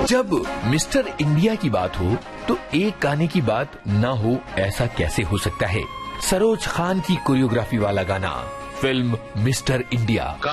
जब mister India की बात हो तो एक गाने की बात ना हो, ऐसा कैसे हो सकता है। सरोज खान की कोरियोग्राफी वाला गाना, फिल्म मिस्टर इंडिया।